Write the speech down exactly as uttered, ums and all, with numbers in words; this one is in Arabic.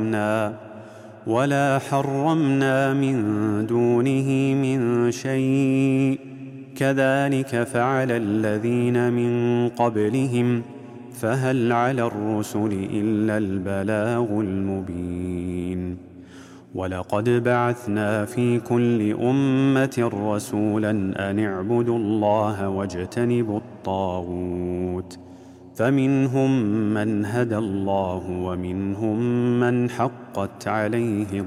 ولا حرمنا من دونه من شيء كذلك فعل الذين من قبلهم فهل على الرسل إلا البلاغ المبين ولقد بعثنا في كل أمة رسولا أن اعبدوا الله واجتنبوا الطاغوت فمنهم من هدى الله ومنهم من حقت عليه